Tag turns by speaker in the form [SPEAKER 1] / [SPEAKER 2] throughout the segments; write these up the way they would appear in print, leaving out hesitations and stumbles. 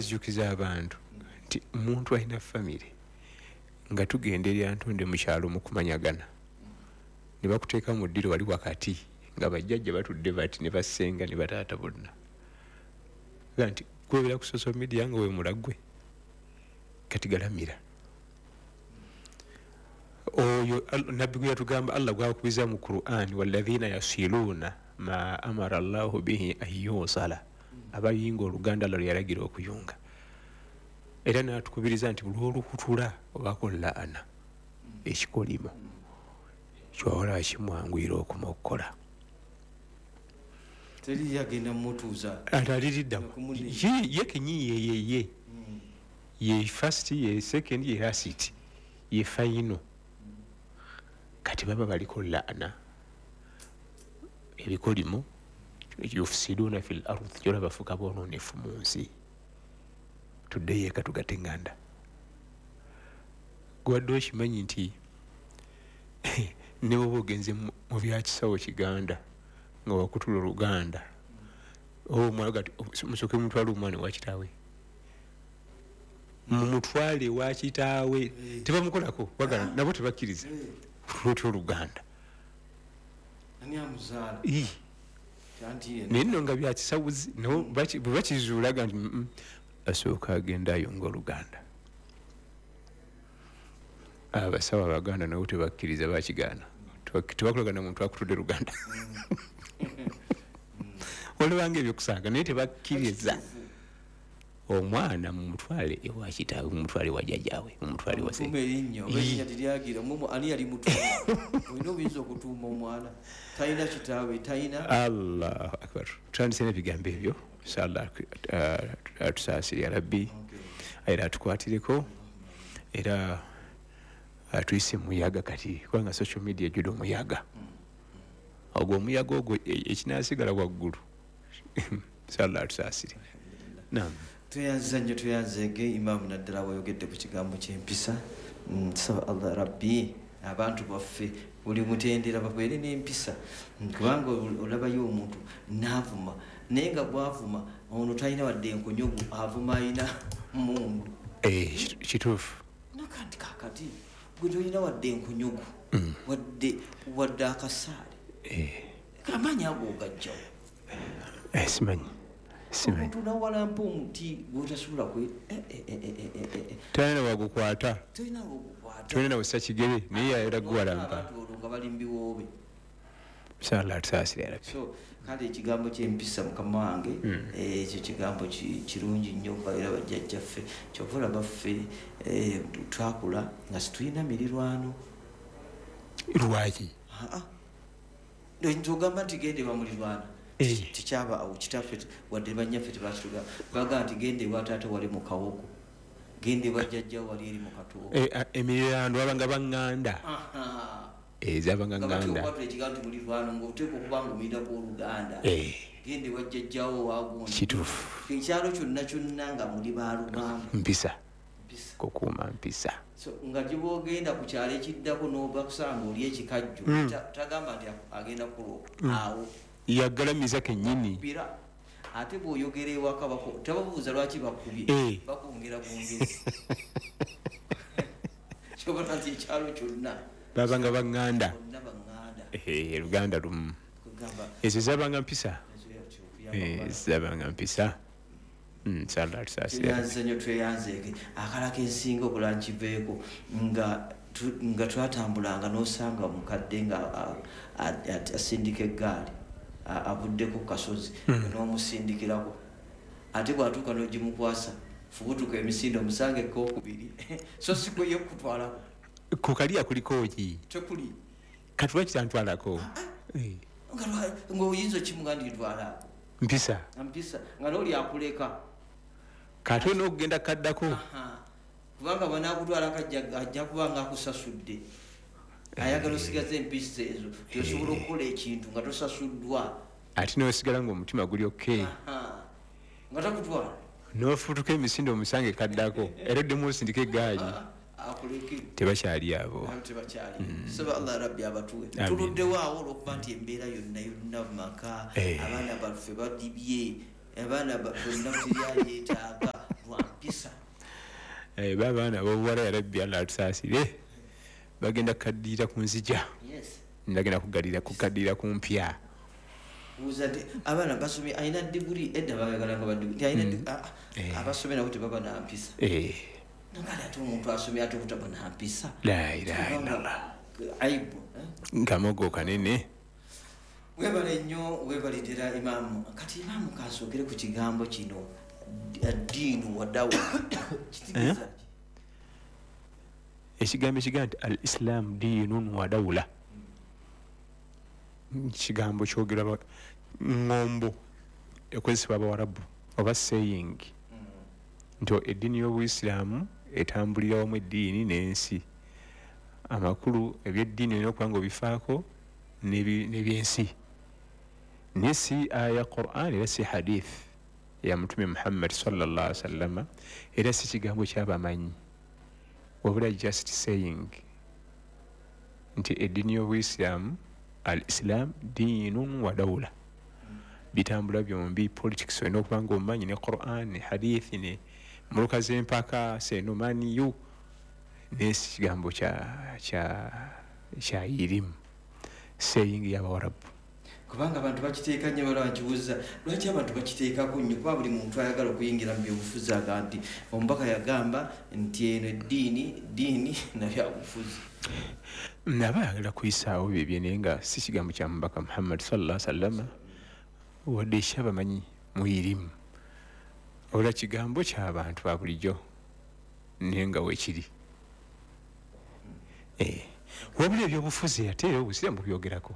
[SPEAKER 1] nzijukiza abantu nti omuntu alina famire nga tugenda eri Antonde mu kyalo mu kumanyagana ne bakuteeka mu ddiro wali wakati nga bajjajja batudde bati ne basenga ne bataata bonna nti kwebera ku social media nga we mulagwe kati galamira oyo nabbi gwe yatugamba Allah gwakubiza mu Qur'an walladhina yasiluna ma amara Allahu bihi ayyusala abayinga oluganda lalo yalagira okuyunga era natukubiriza nti buli olukutula obakola ana ekikolimo kyola kimwangwira okumokola
[SPEAKER 2] teri yagenda mutuuza
[SPEAKER 1] ataliridda ye kenyi ye first ye second ye last ye final kati baba baliko laana ebikolimo yufsiduna fil ardh jola bafuka bononefu mu nsi tudde yeka tugatenganda gwadde okimanyi nti ne bwoba ogenze mu byakisawo Kiganda nga wakutula Oluganda omwala musoke mutwale omwana wa kitaawe mumutwale wa kitaawe tebamukolako bagala nabo tebakkiriza lwotyo Oluganda
[SPEAKER 2] ani amuzaala
[SPEAKER 1] naye nno nga byakisawuzi nabo bwe bakizuulaga nti asooka agenda ayonga Oluganda abasawo Abaganda nabo tebakkiriza bakigaana tebakolagana muntu akutudde Luganda olabanga ebyokusanga naye tebakkiriza omwana mumutwale ewa kitaawe mumutwale wa jjajjaawe mumutwale wa
[SPEAKER 2] ani yali mutwale olina obuyinza okutuuma omwana talina kitaawe talina
[SPEAKER 1] Allahu akbar tutandise n'ebigambo ebyo inshallah tusaasire Rabbi era tukwatireko era atuyise muyaga kati kubanga social media ejjudde omuyaga ogwo omuyaga ogwo ekinasigala waggulu inshallah tusaasire naam
[SPEAKER 2] tuyanza nnyo tuyanzege Imam naddala wayogedde ku kigambo ky'empisa tusaba Allah Rabbi abantu baffe buli mutendera babeere n'empisa kubanga olabayo omuntu naavuma naye nga bwavuma ono talina wadde enkonyogu avuma ayina mundu
[SPEAKER 1] kituufu
[SPEAKER 2] nakandi kakati gwe tolina wadde enkonyogu wadde akasaale kamanyi ago ogajjawo
[SPEAKER 1] simanyi
[SPEAKER 2] omuntu nawalampa omuti gwotasobola
[SPEAKER 1] talina wagukwata tolina wassa kigere naye yayera guwalampa
[SPEAKER 2] nga bali mbiwoobe
[SPEAKER 1] inshallah tusaasire Rabbi
[SPEAKER 2] so kale ekigambo ky'empisa mukama wange ekyo kigambo kirungi nnyo era bajjajjaffe kyokula baffe twakula nga situlina mirirwano
[SPEAKER 1] lwaki
[SPEAKER 2] oyinza ogamba nti gende bamulirwana tikyaba awo kitaffe wadde banyaffe tebakituga baga nti gende ewa taata wali mu kawogo gende bajjajja wali eri mu katoogo
[SPEAKER 1] emirirwano babanga baŋŋanda ezabanga ŋŋanda
[SPEAKER 2] ekigambo nti mulirwano ng'oteeka okuba nga omuyita kw'Oluganda gende wajjajjawo wagundi
[SPEAKER 1] kituufu
[SPEAKER 2] ekyalo kyonna kyonna nga muli baaluganda
[SPEAKER 1] mpisa kukuuma mpisa
[SPEAKER 2] so nga gyebogenda ku kyalo ekiddako n'oba kusanga oli ekikajjo tagamba nti agenda kuloopa awo
[SPEAKER 1] yagalamiza kennyini
[SPEAKER 2] ate bw'oyogera ewaka tababuuza lwaki bakubye bakwongera bwongezi kyobona nti ekyalo kyonna
[SPEAKER 1] babanga baŋŋanda Luganda lumu ezo zabanga mpisa zabanga mpisa inshallah tusaasire
[SPEAKER 2] nnyo tweyanzeege akala kensinga okulaba nkiveeko nga twatambulanga n'osanga mukadde nga asindika eggaali avuddeko ku kasozi n'omusindikirako ate bw'atuuka n'ogimukwasa fubutuka emisinde omusange ekkookubiri so sikwe ye kutwalako
[SPEAKER 1] ku kaliya kuliko ki
[SPEAKER 2] tekuli
[SPEAKER 1] kati lwaki tantwalako
[SPEAKER 2] ng'oyinza okimuganditwalako
[SPEAKER 1] mpisa
[SPEAKER 2] nga n'oli akuleka
[SPEAKER 1] kati olina okugenda kaddako
[SPEAKER 2] kubanga banaakutwalako ajja kuba nga akusasudde ayagala osigaza empisa ezo tosobola okukola ekintu nga tosasuddwa
[SPEAKER 1] ate n'osigala ng'omutima guli oke
[SPEAKER 2] nga takutwala
[SPEAKER 1] n'ofutuka emisinde omusange kaddako era oddemu osindika eggaali tebakyali abo
[SPEAKER 2] saba Allah Rabbi abatuwe tuluddewo awo olwokuba nti embeera yonna mu maka abaana baffe badibye abaana bonna tulyaleetaaga
[SPEAKER 1] babaana bobuwala yarabbi Allah atusaasire bagenda kukaddiira ku nzija nagenda kukaddiira ku mpya
[SPEAKER 2] uzate abaana basomye alina diguli edda bayagalanga badiguli alina abasomye nabo tebaba nampisa nangala ate omuntu asomye ate obutaba nampisa
[SPEAKER 1] la ilaha illallah
[SPEAKER 2] aibu
[SPEAKER 1] ngamogo kanene
[SPEAKER 2] webale nnyo webalidira imaamu kati imaamu kasookere ku kigambo kino ddiinu wadawa kitegeeza
[SPEAKER 1] ekigambo ekigaa nti al islam diinun wa dawla kigambo kyogerwa ngombo ekozesebwa abawarabu oba saying nti eddiini y'obuisiraamu etambulira wamu eddiini n'ensi amakulu ebyeddiini olina okuba nga obifaako n'ebyensi naye si aya Qur'an era si hadith ya mutume Muhammad sallallahu alaihi wasallam era si kigambo ky'abamanyi wabula just saying nti eddiini y'obuisiraamu al islam diinun wa dawla bitambula byombi politics olina okuba nga omumanyi ne Qur'an ne hadith ne muluka z'empaka senomaniyu n'esi kigambo kya irimu saying y'abawarabu
[SPEAKER 2] kubanga abantu bakiteeka nnyo bala bakibuuza lwaki abantu bakiteekako nnyo kuba buli muntu ayagala okuyingira mu byobufuzi aga nti omubaka yagamba nti eno eddiini nabyabufuzi
[SPEAKER 1] naba ayagala kuyisaawo byebye naye nga si kigambo kya mubaka Muhammad sallallahu alaihi wasallam wadde ekyabamanyi mu irimu olwa kigambo ky'abantu ba bulijjo naye nga weekiri wabula ebyobufuzi ate era obusiraamu bubyogerako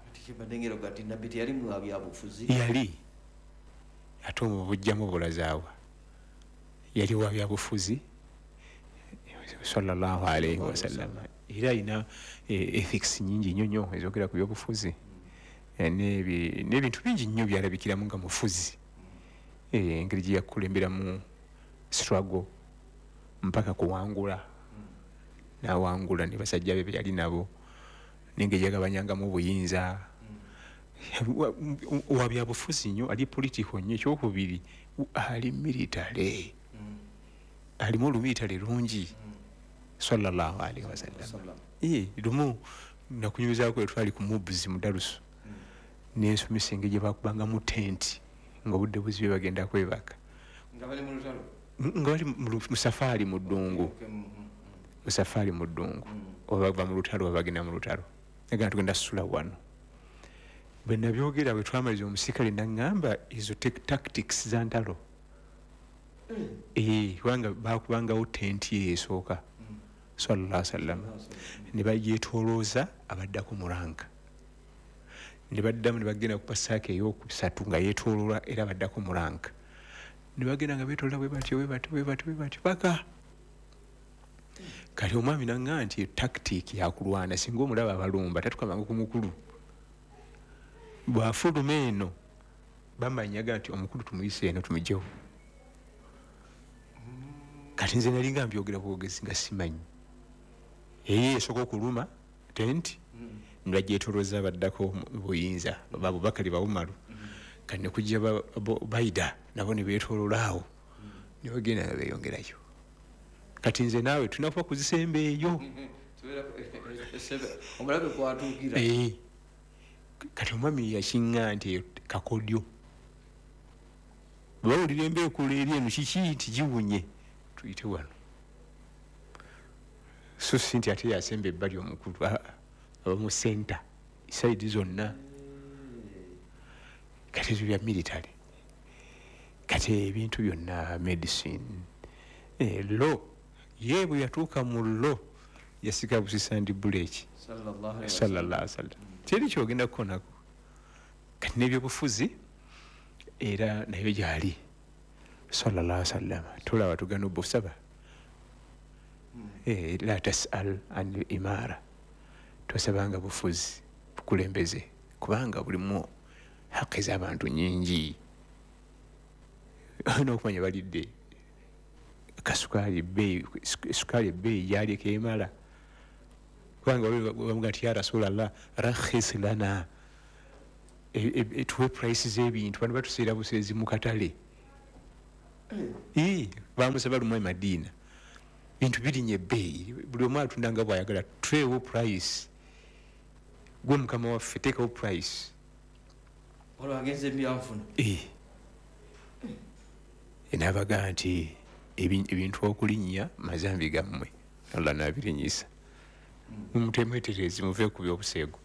[SPEAKER 1] yali ate omubujjamu bulazaawa yali wa byabufuzi sallallahu alaihi wasallam era alina ethics nyingi nnyo ezogera ku byobufuzi n'ebintu bingi nnyo byalabikiramu nga mufuzi engeri gye yakulemberamu struggle mpaka kuwangula n'awangula ne basajja be yali nabo n'engeri yagabanyangamu obuyinza wa byabufuzi nnyo ali politiko nnyo ekyokubiri ali military alimu olumilitary lungi sallallahu alaihi wasallam lumu nakunyumizaako etwali ku mubuzi mu darusu n'ensomesa engeri gye bakubangamu tenti nga obudde buzibe bagenda kwebaka nga bali mu safaari mu ddungu oba bava mu lutalo oba bagenda mu lutalo nagaa tugenda ssula wano bwe nabyogera bwe twamaliza omusikale naŋŋamba ezo tactics za ntalo kubanga bakubangawo tenti eyo esooka sallallahu alaihi wasallam ne bagyetoolooza abaddako mu ranka ne baddamu ne bagenda ku pasaaka eyokusatu nga yeetooloola era baddako mu ranka ne bagenda nga beetoola bwe batyo paka kati omwami naŋŋamba nti tactic yakulwana singa omulaba abalumba tatukamanga ku mukulu bw'afuluma eno bamanyaga nti omukulu tumuyise eno tumugyewo kati nze nalinga mbyogera bwogezi nga simanyi esooka okuluma tenti nibagyetolooza baddako buyinza babubakali bawumalu kati nekujja baida nabo ne beetololaawo ne bagenda nabeyongerayo kati nze naawe tunakuba kuzisemba eyo
[SPEAKER 2] omulabe kwatuukira
[SPEAKER 1] kati omwami yakiŋŋa nti kakodyo bawulira embeekula eri eno kiki nti giwunye tuyite wano so si nti ate yasemba ebbali omukulu abamu senta saidi zonna kati ebyo bya military kati ebintu byonna medicine lo ye bwe yatuuka mu lo yasika busisandi buleki sallallahu alaihi wasallam teri kyogenda kukonako kati n'ebyobufuzi era nabyo gyali sallallahu alaihi wasallam tulaba tugana obusaba la tasal an imara tosabanga bufuzi bukulembeze kubanga bulimu haki z'abantu nyingi n'okumanya balidde kasukali bei yali kemala kubanga bamuga nti ya rasulallah rakhis lana tuwe prices ebintu bano batuseera busezi mu katale bamusaba lumwe Madina bintu birinye ebbeeyi buli omu atunda nga bw'ayagala twewo price gwe mukama waffe teekawo price
[SPEAKER 2] olwagenze byanfuna
[SPEAKER 1] enaabaga nti ebintu okulinnya mazambi gammwe Allah n'abirinyisa mumutemweterezi muve ku byobuseego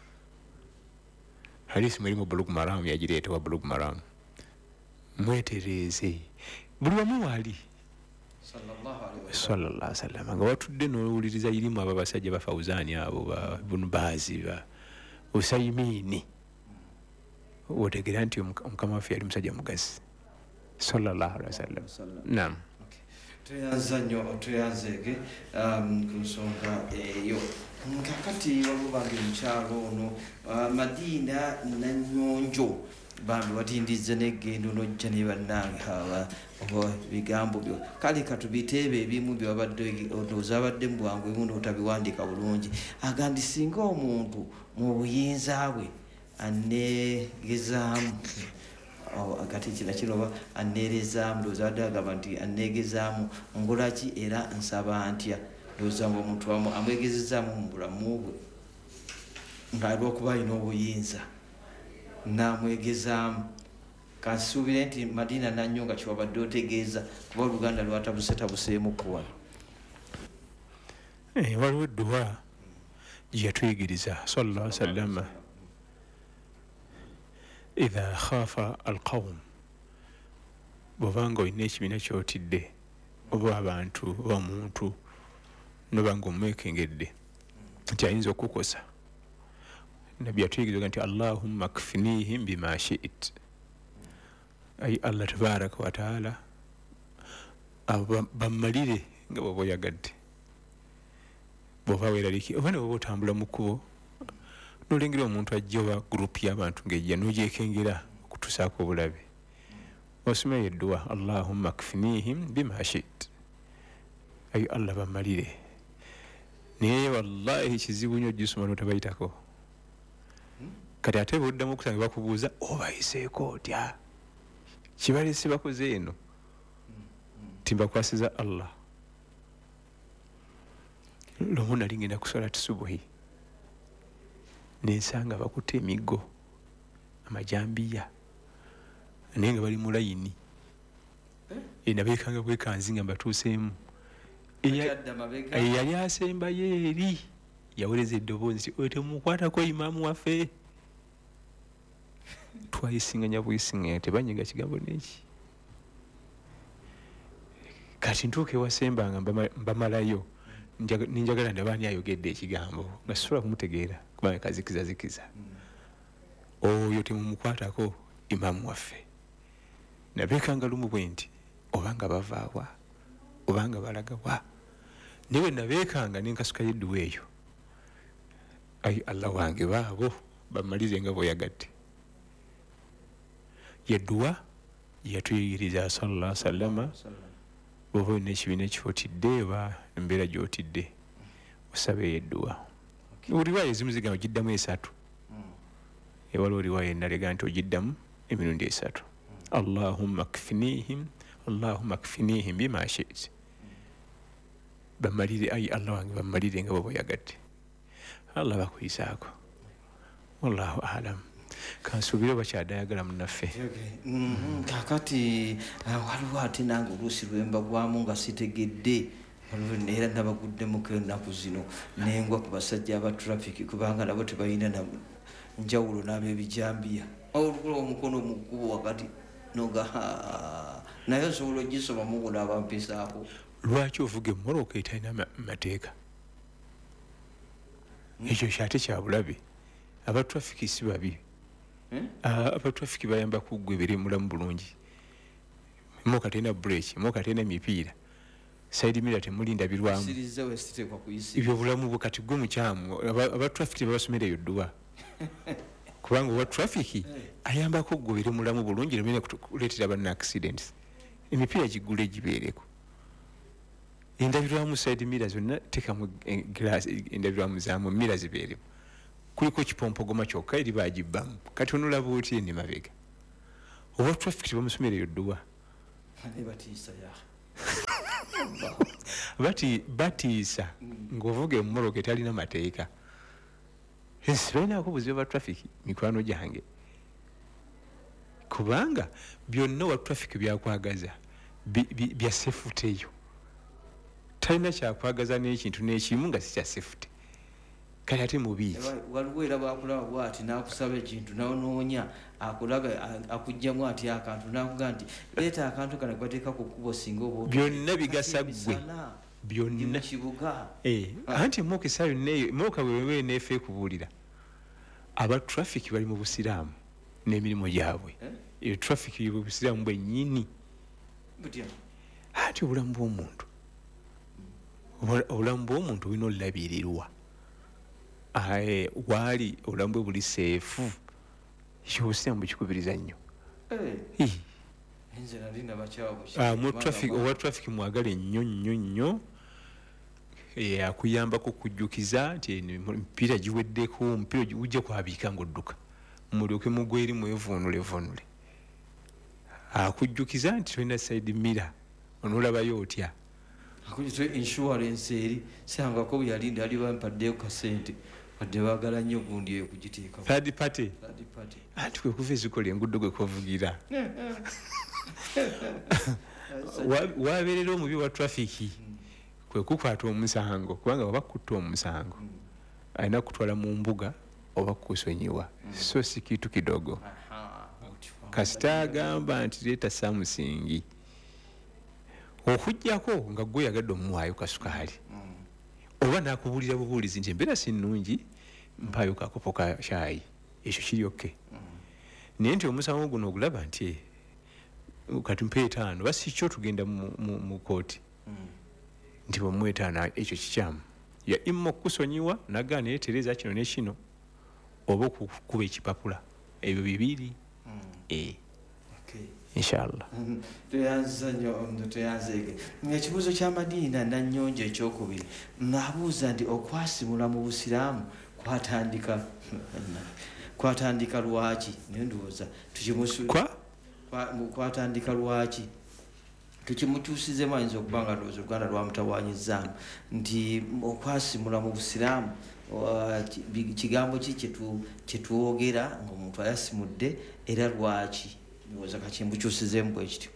[SPEAKER 1] hadisi mweri mu Bulugu Maramu yagireeta wa Bulugu Maramu mwetereze buli wamu waali sallallahu alaihi wasallam nga watudde n'owuliriza irimu abo abasajja ba Fawzani abo ba Ibn Baazi ba Usayimini otegera nti omukama waffe yali musajja mugazi sallallahu alaihi wasallam. Naam.
[SPEAKER 2] Tuyanzege ku nsonga eyo kakati waliwo bange mukyalo ono Madina Nanyonjo bambi watindize n'eggendo n'ojja ne bannange aba bigambo byo kale katubiteebe ebimu byabadde ozabadde mu bwangu ebimu n'otabiwandiika bulungi agandi singa omuntu mu buyinza bwe anneegezaamu kati kino anneerezaamu ndowooza badde agamba nti anneegezaamu ngolaki era nsaba ntya ndowooza nga omuntu amwegezezaamu mu bulamu bwe ng'alwokuba alina obuyinza namwegezaamu kansuubire nti Madina Nannyo nga kiwabadde otegeeza kuba Oluganda lwatabuseetabuseemu kuwano.
[SPEAKER 1] Waliwo edduwa gye yatuyigiriza sallallahu alaihi wasallam idha khafa alqawm bw'obanga olina ekibiina ky'otidde oba abantu oba omuntu noba nga omwekengedde nti ayinza okukosa nabbi yatuyigiriza nti Allahumma kfinihim bima shi'it ay Allah tabaraka wa taala bammalire nga bw'oba oyagadde bw'oba weeraliikirira oba ne bw'oba otambula mu kkubo n'olengera omuntu ajja oba gurupu y'abantu ng'ejja n'ogyekengera okutuusaako obulabe osomayo edduwa Allahumma kfinihim bima shi'it ay Allah bammalire naye wallahi kizibu nnyo gisoma n'otabayitako kati ate bw'oddamu okusanga bakubuuza obayiseeko otya kibalese bakoze eno timbakwasiza Allah lomu nali ngenda kusala tisubuhi nensanga bakutte emiggo amajambiya naye nga bali mu layini nabeekanga bwekanzi nga mbatuuseemu yali asembayo eri yawereza eddoboozi nti oyo temukwatako imaamu waffe twayisinganya buyisinganya tebanyiga kigambo neki kati ntuuka ewasemba nga mbamalayo ninjagala ndabaani ayogedde ekigambo nga sisobola kumutegeera kubanga kazikizazikiza oyo temumukwatako imaamu waffe nabeekanga lumu bwe nti obanga bavaawa obanga balagawa niwe nabeekanga nenkasuka yedduwa eyo ayi Allah wange baabo bamalize nga bw'oyagadde yedduwa yatuyigiriza sallallahu alaihi wasallam bw'oba olina ekibiina ky'otidde oba embeera gy'otidde osabe yedduwa riwaaya ezimu zigamba ogiddamu esatu ewaliwo riwaaya enalega nti ogiddamu emirundi esatu Allahumma kfinihim bima shi'it bammalire ayi Allah wange bammalire nga bw'oba oyagadde Allah bakuyisaako wallahu alam kansuubire bakyadayagala munnaffe
[SPEAKER 2] kakati waliwo ate nange oluusi lwembagwamu nga sitegedde era nabaguddemuko ennaku zino nengwa ku basajja aba traffic kubanga nabo tebalina njawulo n'ab'ebijambiya olukula omukono mukubo wakati noga naye osobola ogisoma mugo n'abampisaako
[SPEAKER 1] lwaki ovuga emmoroka etalina mateeka ekyo kyate kyabulabe abatrafiki si babi abatrafiki bayamba kuggwa ebiri mulamu bulungi moka tena break moka tena mipiira side mirror temulinda birwamu ebyo bulamu bukati gwe mukyamu abatrafiki babasomera yodduwa kubanga wa trafiki ayamba kuggwa ebiri mulamu bulungi nemenya kuleetera banna accidents emipiira gigule gibeereko endabirwamu side mirror zonna tekamu glass endabirwamu zaamu mirror zibeereko kuliko kipompogoma kyokka eri bagibbamu kati onolaba otya eni mabega oba traffic tebamusomera yodduwa batiisa ng'ovuga emmoloka etalina mateeka. Balinaako buzibu bwa traffic mikwano gyange, kubanga byonna wa traffic byakwagaza bya safety eyo. Talina kyakwagaza n'ekintu n'ekimu nga si kya safety. Kale ate mu biiki
[SPEAKER 2] waliwo era bwakulaba bwati n'akusaba ekintu n'onoonya akulaga akugjamu ati akantu n'akuga nti leeta akantu kano kateeka ku kkubo singa oba
[SPEAKER 1] byonna bigasa ggwe byonna
[SPEAKER 2] kibuga.
[SPEAKER 1] Anti mukisa yonna moka wewe neefe kubuulira aba traffic bali mu busiraamu n'emirimu gyabwe. Eyo traffic mu busiraamu bwennyini. Ati obulamu bw'omuntu bulina olabirirwa waali obulamu bwe buli seefu. Obusiraamu bukikubiriza nnyo. Owa traffic mwagale nnyo akuyambako kujjukiza nti emipiira giweddeko, omupiira gujja kwabiika ng'odduka mulyoke mugwe eri mwevuunule. Akujjukiza nti tolina side mirror onoolabayo otya.
[SPEAKER 2] Akujjukiza insurance eri sangako bwe yalinda ali bampaddeyo kasente wadde baagala nnyo gundi eyo kugiteeka.
[SPEAKER 1] Third party. Anti kwe kuva ezikola enguudo gwe kovugira. Wabeerera omubi wa traffic kwe kukwata omusango, kubanga oba kutta omusango alina kutwala mu mbuga oba kusonyiwa, so si kitu kidogo. Kasita agamba nti leeta Samusingi okujjako nga gwe yagadde omuwaayo kasukaali oba n'akubuulira bubuulizi nti embeera si nnungi mpaayo kakopo ka caayi, ekyo kiri okke. Naye nti omusango guno ogulaba nti kati mpa 5 basi kyo tugenda mu kooti nti bwemuwa 5 ekyo kikyamu. Ya imma okusonyiwa nagaana yeetereza kino ne kino oba okukuba ekipapula, ebyo bibiri. Inshallah.
[SPEAKER 2] Tuyanza nnyo tuyanzeege. Ekibuuzo kya Madiina Nannyonjo ekyokubiri n'abuuza nti okwasimula mu busiraamu kwatandika lwaki? Naye ndowooza kwatandika lwaki? Tukimukyusizemu ayinza okuba nga ndowooza Oluganda lwamutawaanyizaamu nti okwasimula mu busiraamu kigambo ki kyetwogera ng'omuntu ayasimudde era lwaki? Ndowooza kakimbukyusizemu bwe kityo.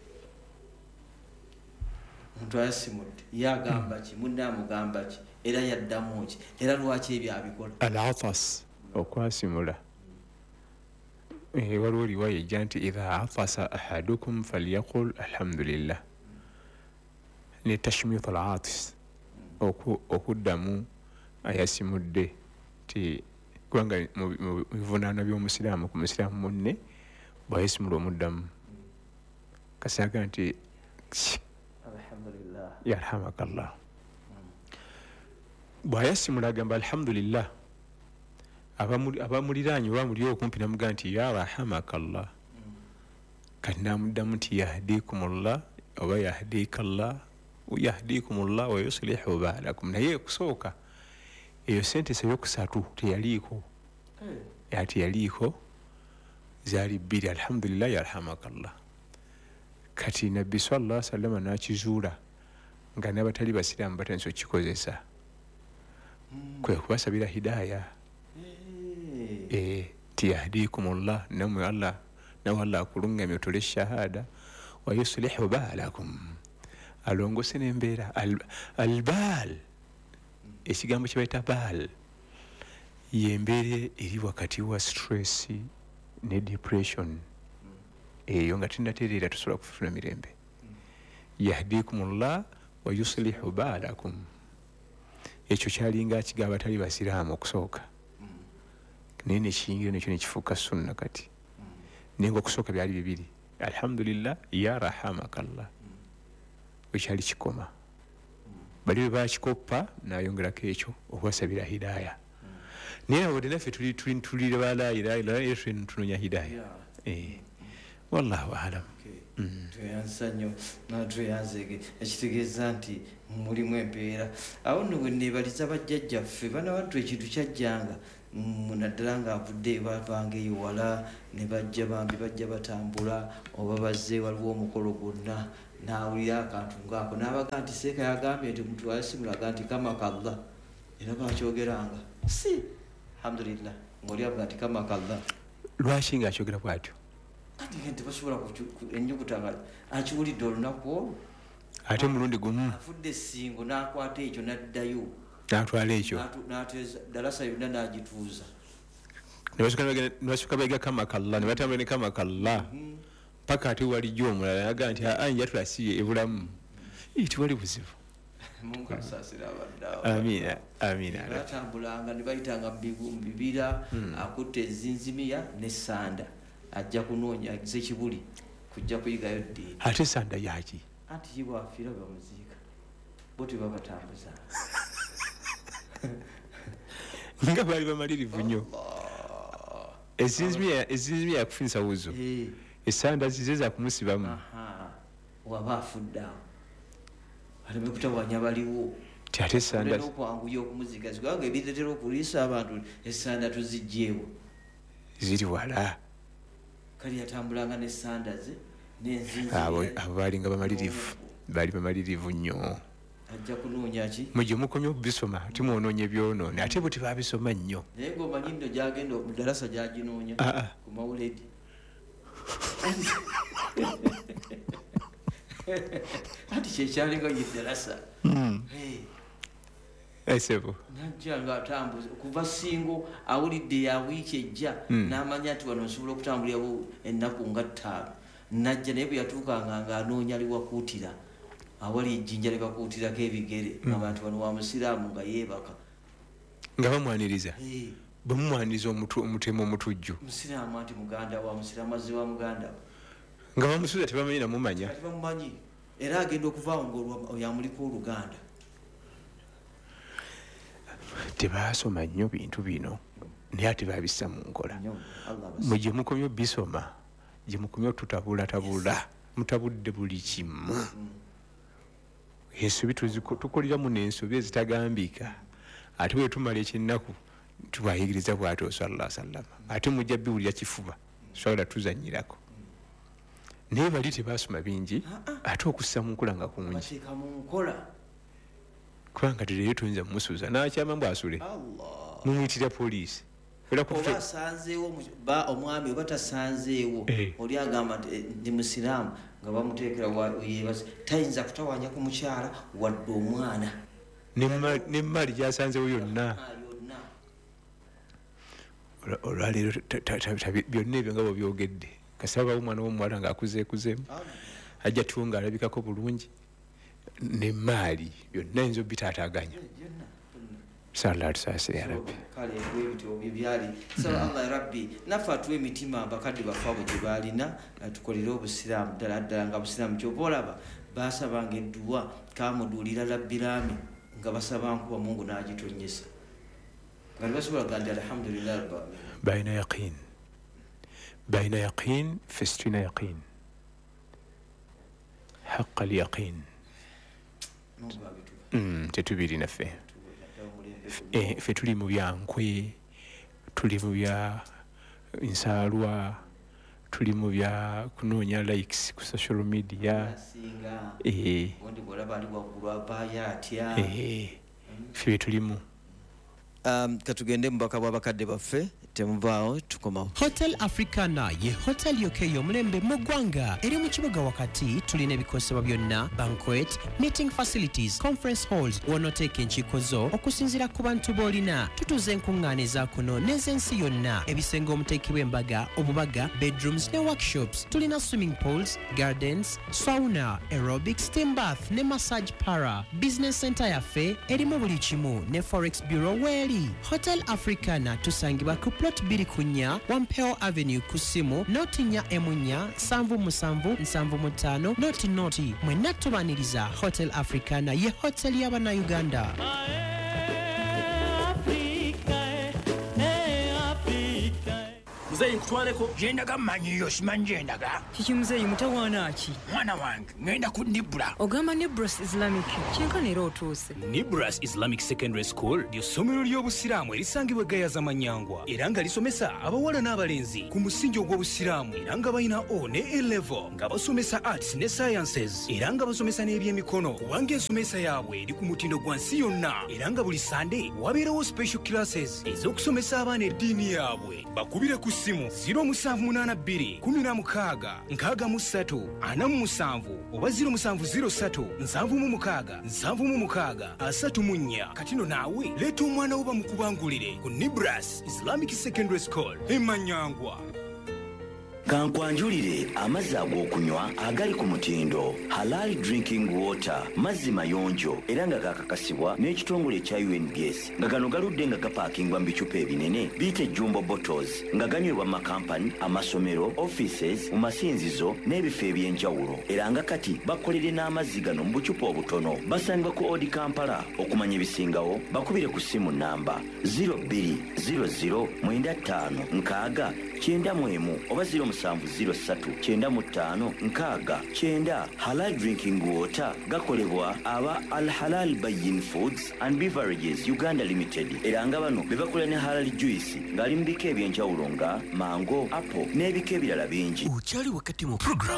[SPEAKER 2] Omuntu ayasimudde ye agamba ki, munne amugamba ki, era yaddamu ki, era lwaki ebyo abikola?
[SPEAKER 1] Al-atas, okwasimula. Waliwo riwaya ejja nti idha atasa ahadukum falyaqul alhamdulillah. Ne tashmit al-atis, okuddamu ayasimudde ti kubanga mu bivunaana by'omusiraamu ku musiraamu munne bwayesimula omuddamu kasaga nti
[SPEAKER 2] alhamdulillah
[SPEAKER 1] yarhamakallah. Bwayasimula agamba alhamdulillah, abamuliraanye oba muli okumpi namuga nti ya rahamakallah. Kati namuddamu nti yahdikumullah oba yahdikallah yahdikumullah wa yuslihu baalakum. Naye ekusooka eyo sentence eyokusatu teyaliiko, ati yaliiko zaali bbiri alhamdulillah yarhamakallah. Kati nabbi sallallahu alaihi wasallam n'akizuula nga n'abatali basiraamu batandise okukikozesa kwe kubasabira hidaaya. Tiyahdikumullah, namwe Allah akulungamye otole shahada wa yuslihu baalakum, alongose n'embeera. Albaal, ekigambo kye bayita baal y'embeera eri wakati wa stress ne depression. Eyo nga tinnatereera tusobola kufuna mirembe. Yahdikumullah wa yuslihu baalakum, ekyo kyalinga akigamba batali basiraamu okusooka, naye nekiyingira nekyo nekifuuka sunna. Kati naye nga okusooka byali bibiri, alhamdulillah ya rahamakallah, wekyali kikoma. Bali bwe bakikoppa nayongerako ekyo okubasabira hidaaya. Naye abo naffe tulira ba la ilaha illallah tunonya hidaaya. Wallahu alam.
[SPEAKER 2] Tweyanza nnyo natweyanzege ekitegeeza nti mulimu empeera. Awo nno bwe neebaliza bajjajjaffe bana bantu ekintu kyajjanga naddala ng'avudde bavanga eyo wala ne bajja bambi bajja batambula oba bazze waliwo omukolo gwonna n'awulira akantu ngaako n'abaga nti seeka yagambye nti mutwale simulaga nti kamakallah era bakyogeranga si alhamdulillah ng'oli avuga nti kamakallah.
[SPEAKER 1] Lwaki ng'akyogera bw'atyo?
[SPEAKER 2] Kati nti basobola ennyukuta nga akiwulidde olunaku olwo
[SPEAKER 1] ate mulundi gumu
[SPEAKER 2] afudde essingo n'akwata ekyo n'addayo
[SPEAKER 1] n'atwala ekyo
[SPEAKER 2] n'ateeza dalasa yonna n'agituuza.
[SPEAKER 1] ne basooka bega kamakalla ne batambula ne kamakalla paka ate walijjo omulala yaga nti njatula si ebulamu tiwali buzibu.
[SPEAKER 2] Mungu asaasira abaddawo.
[SPEAKER 1] Amiina.
[SPEAKER 2] Batambulanga ne bayitanga mu bibira akutte ezinzimiya n'essanda ajja kunoonya agize kibuli kujja kuyigayo ddiini.
[SPEAKER 1] Ate sanda yaki?
[SPEAKER 2] Anti ye bwafiira bamuziika bo tebabatambuza
[SPEAKER 1] nga baali bamalirivu nnyo. Ezinzimiya yakufunisa wuzo esanda zize zakumusibamu
[SPEAKER 2] waba afuddeawo aleme kutawanya baliwo
[SPEAKER 1] ti ate esanda
[SPEAKER 2] n'okwanguya okumuziika zikubanga ebiretera okuliisa abantu esanda tuzigjeewo
[SPEAKER 1] ziri wala.
[SPEAKER 2] kali yatambulanga n'esanda ze
[SPEAKER 1] abo baalinga bamalirivu baali bamalirivu nnyo.
[SPEAKER 2] ajja kunoonya ki
[SPEAKER 1] mugye mukomye okubisoma timwonoonye byonoone ate bo tebabisoma nnyo
[SPEAKER 2] naye ng'omanyi nno gyagenda mu dalasa gyaginoonya ku mawuledi anti kyekyalinga ye dalasa
[SPEAKER 1] esebo
[SPEAKER 2] najja ng'atambuza kuva singo awulidde ya wiiki ejja n'amanya nti wano nsobola okutambulirawo ennaku nga 5 najja naye bwe yatuukanga ng'anoonya liwakuutira awali ejjinja lye bakuutirako ebigere abantu wano wa musiraamu nga yeebaka
[SPEAKER 1] nga bamwaniriza bwe mumwaniriza omutemu omutujju
[SPEAKER 2] musiraamu anti muganda wa musiraamu azze wa muganda
[SPEAKER 1] nga bamusuuza tebamanyi namumanya
[SPEAKER 2] tebamumanyi era agenda okuvaawo ng'oyamuliko oluganda.
[SPEAKER 1] Tebaasoma nnyo bintu bino naye ate babissa mu nkola. Mwe gye mukomye bisoma gye mukomye tutabula mutabudde buli kimu. Ensobi tukoleramu n'ensobi ezitagambika ate bwe tumala ekinnaku tubayigiriza bw'atyo sallallahu alaihi wasallam ate mujja biwulira kifuba sobola tuzanyirako naye bali tebaasoma bingi ate okussa mu nkola nga kungi kubanga tereyo tuyinza mumusuuza n'akyama mbu asule mumuyitira poliisi
[SPEAKER 2] oba asanzeewo omwami oba tasanzeewo oli agamba ndi musiraamu nga bamuteekera yeebase tayinza kutawanya ku mukyala wadde omwana
[SPEAKER 1] n'emmaali gyasanzeewo yonna olwaleero byonna ebyo nga bwebyogedde kasaba omwana w'omuwala ng'akuzeekuzeemu ajja tuwo ng'alabikako bulungi n'emmaali byonna ayinza obitaataaganya. Sallallahu alaihi ya Rabbi.
[SPEAKER 2] Kale ebyo byali. Allah Rabbi naffe atuwe emitima abakadde baffe abo gye baalina tukolere obusiraamu ddala nga busiraamu ky'oba olaba baasabanga edduwa kaamuduulira labbiraami nga basaba nkuba Mungu n'agitonyesa nga basobola gandi alhamdulillah rabbil alamin.
[SPEAKER 1] Baina yaqin festina yaqin haqqa al-yaqin tetubiri naffe ffe tuli mu byankwe tuli mu bya nsaalwa tuli mu bya kunoonya likes ku social media ffe tulimu
[SPEAKER 2] katugende mubaka bw'abakadde baffe temuvaawo tukomawo.
[SPEAKER 3] Hotel Africana ye hotel yokeyo omulembe mu ggwanga eri mu kibuga wakati tulina ebikosebwa byonna banquet meeting facilities conference halls wonooteeka enkiiko zo okusinziira ku bantu b'olina tutuuza enkuŋŋaana eza kuno n'ez'ensi yonna ebisenge omuteekebwa embaga obubaga bedrooms ne workshops tulina swimming pools gardens sauna aerobic steam bath ne massage para business center yaffe erimu buli kimu ne forex bureau weeri. Hotel Africana tusangibwa ku plot 2 Wampeo Avenue kusimu notinya emunya 77775 noti mwenna tubaniriza. Hotel Africana ye hotel y'abana Uganda.
[SPEAKER 4] muzeeyi nkutwaleko gyendaga mmanyiyo simanyi gyendaga
[SPEAKER 5] kiki muzeeyi mutawaana ki
[SPEAKER 4] mwana wange ngenda ku Nibra
[SPEAKER 5] ogamba Nibras Islamic kyenkana era otuuse
[SPEAKER 6] Nibras Islamic Secondary School ly'essomero ly'obusiraamu erisangibwa Gayaza Manyangwa era nga lisomesa abawala n'abalenzi ku musingi ogw'obusiraamu era nga balina O ne A-level nga basomesa arts ne sciences era nga basomesa n'ebyemikono kubanga ensomesa yaabwe eri ku mutindo gwa nsi yonna era nga buli Sunday wabeerawo special classes ez'okusomesa abaana eddiini yaabwe bakubire ku ssimu 0782 16 63 47 oba 0703 76 76 34 katino naawe leeta omwana wo bamukubangulire ku Nibras Islamic Secondary School Manyangwa.
[SPEAKER 7] Kankwanjulire amazzi ag'okunywa agali ku mutindo Halal Drinking Water mazzi mayonjo era nga gakakasibwa n'ekitongole ekya UNGS nga gano galudde nga gapaakingwa mu bicupa ebinene biyite jumbo bottles nga ganywebwa mu makampani amasomero offices mu masinzizo n'ebifo eby'enjawulo era nga kati bakolere n'amazzi gano mu bucupa obutono basangibwa ku Odi Kampala okumanya ebisingawo bakubire ku ssimu namba 0200 95 6 91 oba 0703 Halal Drinking Water gakolebwa aba Al Halal Bayin Foods and Beverages Uganda Limited era nga bano bebakola ne Halal Juice ngali mu bika ebyenjawulo nga mango, apple n'ebika ebirala bingi.
[SPEAKER 8] Ukyali wakati mu program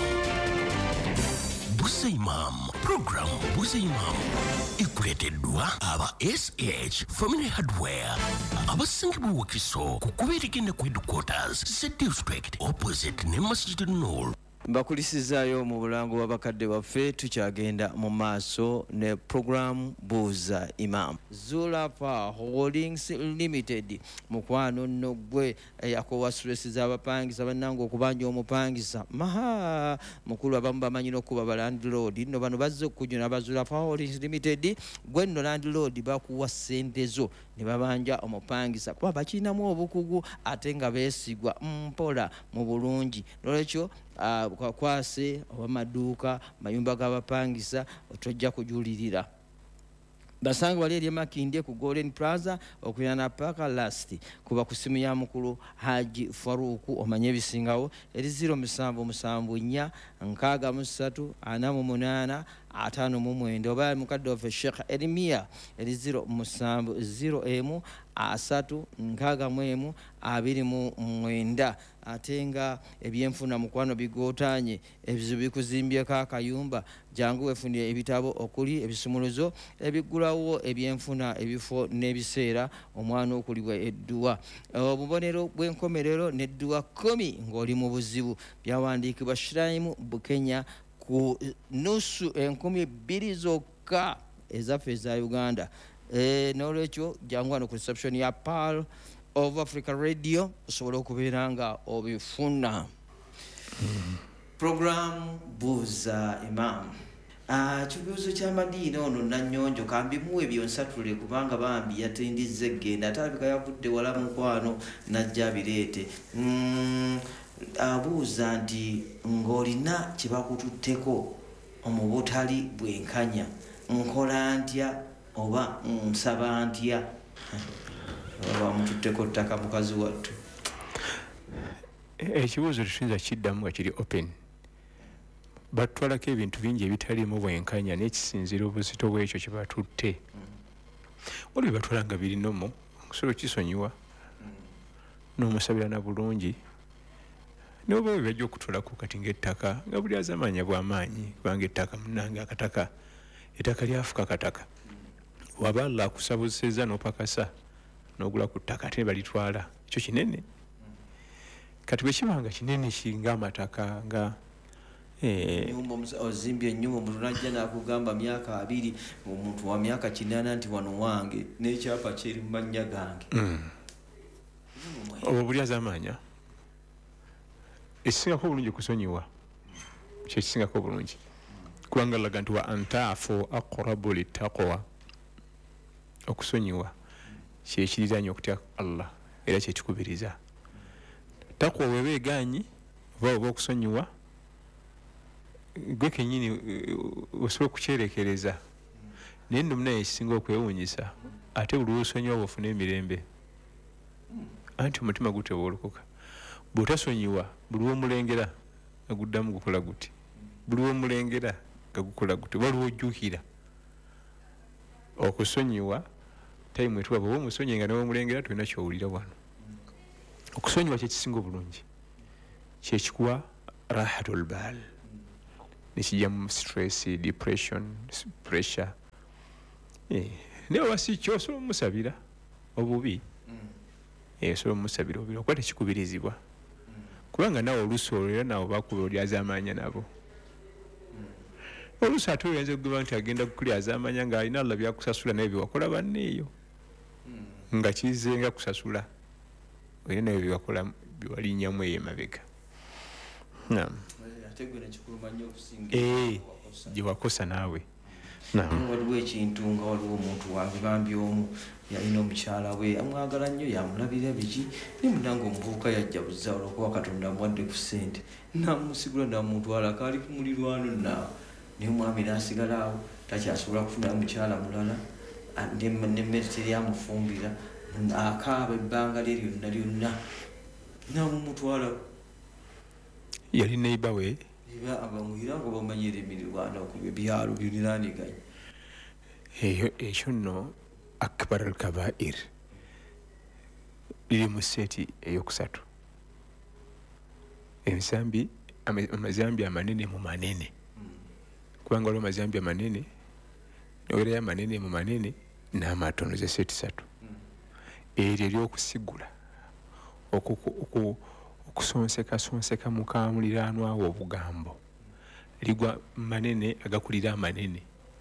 [SPEAKER 8] Busa Imam. Program Busa Imam ikuleteddwa aba SH Family Hardware abasingibwa Wakiso ku kubeerigenda ku headquarters Z District opposite ne Masjid Nur.
[SPEAKER 2] Mbakulisizaayo mu bulango w'abakadde baffe tukyagenda mu maaso ne program Buuza Imam. Zulapa Holdings Limited mukwano nno gwe yakowa stress z'abapangisa bannange okubanja omupangisa maha mukulu abamu bamanyira okuba ba landlord nno bano bazze okujuna Zulapa Holdings Limited gwe nno landlord bakuwa ssente zo ne babanja omupangisa kuba bakinamu obukugu ate nga beesigwa mpola mu bulungi nolwekyo kwase obamaduuka mayumba g'abapangisa otojja kujulirira basanga wali eri Makindye ku Golden Plaza okuyana paka last kuba ku simu ya mukulu Haji Faruku omanye ebisingawo eri 0774 63 48 59 oba mukadde of Sheikh Elimia eri 07 asatu nkaga mwemu 29 atenga ebyenfuna mukwano bigotanye ebizibu bikuzimbyeko akayumba jangu wefunire ebitabo okuli ebisumuluzo ebigulawo ebyenfuna ebifo n'ebiseera omwana okulibwa edduwa obubonero bw'enkomerero n'edduwa 10 ng'oli mu buzibu byawandiikibwa Shrine Bukenya ku nusu 12 zokka ezaffe eza Uganda. N'olwekyo jangu wano ku reception ya Pearl of Africa Radio osobola okubeera nga obifuna. Program Buuza Imam. Kibuuzo ky'amadiini ono Nanyonjo kambimu ebyo nsatule kubanga bambi yatindizza eggenda ate alabika yavudde wala mukwano najja bireete. Abuuza nti ng'olina kye bakututteko omubutali bwenkanya nkola ntya oba nsaba ntya bamututteko ttaka mukazi wattu.
[SPEAKER 1] Ekibuuzo tusinza kiddamu nga kiri open batwalako ebintu bingi ebitalimu bwenkanya n'ekisinzira obuzito bw'ekyo kye batutte waliwo batwala nga birinomo okusobola okisonyiwa n'omusabira na bulungi n'oba we bajja okutwalako kati ng'ettaka nga buli azamanya bw'amaanyi kubanga ettaka munnange akataka ettaka lyafuka kataka waba Allah akusabuzisezza n'opakasa n'ogula ku ttaka ate balitwala ekyo kinene kati bwe kibanga kinene kinga amataka nga
[SPEAKER 2] nyumba ozimbye ennyumba omuntu najja n'akugamba myaka 2 omuntu wa myaka 80 nti wano wange n'ekyapa kyeri mu mannya gange
[SPEAKER 1] obo buli azamanya ekisingako obulungi kusonyiwa kyo ekisingako obulungi kubanga laga nti wa antaafu aqrabu littaqwa okusonyiwa kyekiriranye okutya Allah era kyekikubiriza takwa wewe eganyi oba okusonyiwa gwe kenyini osobola okukyerekereza naye nno munaye ekisinga okwewuunyisa ate buli lwosonyiwa bwofuna emirembe anti omutima gutewolokoka bw'otasonyiwa buli w'omulengera aguddamu gukola guti buli w'omulengera gagukola guti waliwo ojjukira okusonyiwa tayimu etuba bw'oba omusonyi nga new'omulengera tulina kyowulira wano okusonyiwa kyekisinga obulungi kyekikuwa rahatul bal nekijjamu stress depression pressure naye oba si kyo osobola omusabira obubi osobola omusabira obubi okuba tekikubirizibwa kubanga nawe oluusi olwo era nawe bakuba olyazaamanya nabo oluusi ate oyinza okugamba nti agenda kukulyazaamanya ng'alina alla byakusasula naye byewakola banneeyo nga kizenga kusasula era naye byewakola byewalinnyamu eyo emabega gyewakosa naawe
[SPEAKER 2] waliwo ekintu nga waliwo omuntu wange bambi omu yalina omukyala we amwagala nnyo yamulabira biki nimunanga omuvubuka yajja buzza olwokuba katonda amuwadde ku ssente namusigula namutwala kaali ku mulirwano naawe naye omwami n'asigala awo takyasobola kufuna mukyala mulala nemmere teryamufumbira akaaba ebbanga lye lyonna namumutwala
[SPEAKER 1] yali neiba we
[SPEAKER 2] abamwira nga bamanyira emirirwano okuba ebyalo byoniraaniganye
[SPEAKER 1] ekyo nno akbar al kabair liri mu seeti eyokusatu amazambi amanene mu manene kubanga waliwo amazambi amanene newerayo amanene mu manene n'amatono ze seeti satu eryo eryokusigula okusonsekasonseka mukamuliraanwawo obugambo ligwa manene agakulira amanene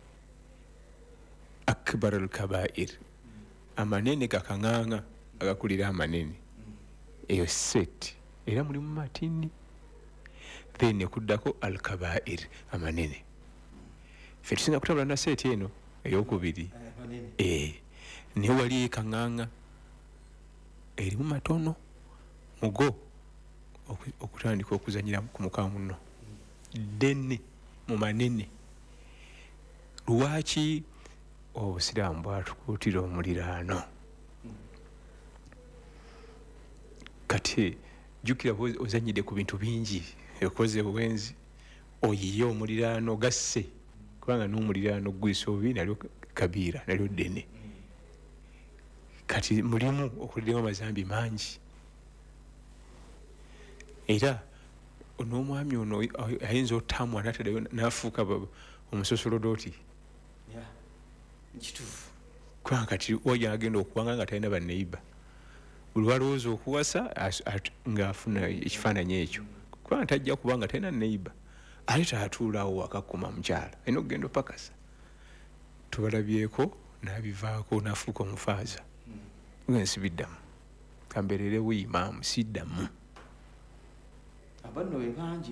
[SPEAKER 1] akbar al kabair amanene gakaŋŋaŋa agakulira amanene eyo seeti era mulimu matini then ekuddako al kabair amanene ffe tusinga kutambula na seeti eno eyokubiri naye wali ekaŋŋaŋa erimu matono mugo okutandika okuzanyira ku muka muno ddene mu manene lwaki obusiraamu bwatukuutira omuliraano kati jjukira ozanyidde ku bintu bingi okoze obwenzi oyiye omuliraano gasse kubanga n'omuliraano gwisa obubi nalyo kabiira nalyo ddene kati mulimu okuliramu amazambi mangi era n'omwami ono ayinza otamwa nataddayo n'afuuka omusosolodooti
[SPEAKER 2] kituufu
[SPEAKER 1] kubanga kati oja agenda okuwanga nga talina banneiba buli walowooza okuwasa ng'afuna ekifaananyi ekyo kubanga tajja kubanga talina neiba ate taatuulaawo wakakuma mukyala alina okugenda opakasa tubalabyeko n'abivaako n'afuuka omufaaza ngensi biddamu kambeererewo imaamu siddamu
[SPEAKER 2] abanno be bangi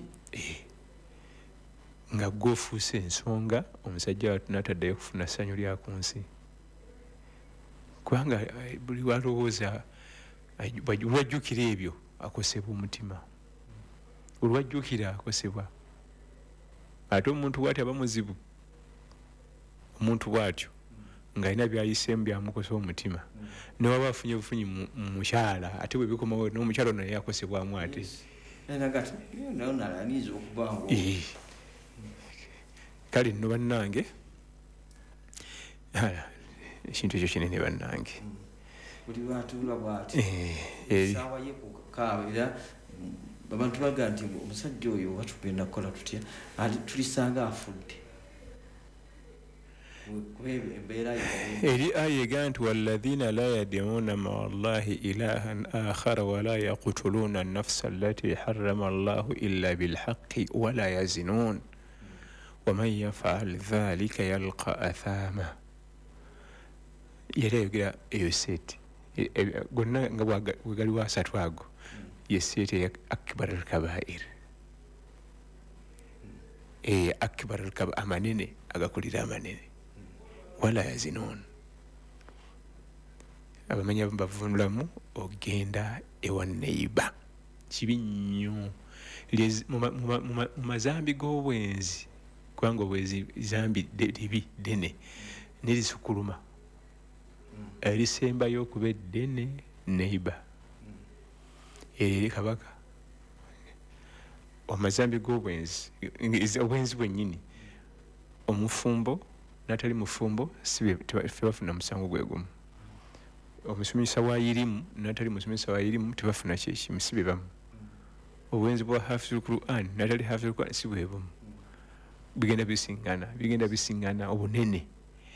[SPEAKER 1] nga gwofuuse ensonga omusajja watu n'ataddayo kufuna ssanyu lya ku nsi kubanga buli walowooza olwajjukira ebyo akosebwa omutima olwajjukira akosebwa ate omuntu bw'atyo aba muzibu omuntu bw'atyo ng'alina byayiseemu byamukosa omutima newaba afunye bufunyi mu mukyala ate bwe bikomawo n'omukyala ono naye akosebwamu ate kale nno bannange ekintu ekyo kinene bannange
[SPEAKER 2] buli lwatuula bw'ati esaawa ye kukaaba era abantu baga nti omusajja oyo oba tugenda kukola tutya tulisanga afudde
[SPEAKER 1] eri aya egamba nti walladhina la yad'una maa llahi ilahan akhara wala yaqtuluna annafsa allati harrama allahu illa bilhaqi wala yazinun waman yafal dhalika yalqa athama yali ayogera eyo seeti gonna nga bwegaliwo asatu ago ye seeti eya akbar al kabair akbar al kabair amanene agakulira amanene wala yazinun abamanya bavunulamu ogenda ewa neiba kibi nnyo mu mazambi g'obwenzi kubanga obwenzi zambi libi ddene nerisukuluma erisembayo okuba eddene neiba eri kabaka amazambi g'obwenzi obwenzi bwennyini omufumbo n'atali mufumbo tebafuna musango gwe gumu omusomesa wa irimu n'atali musomesa wa irimu tebafuna kyekimu si bwe bamu obwenzi bwa hafizul Quran n'atali hafizul Quran si bwe bumu bigenda bisingana obunene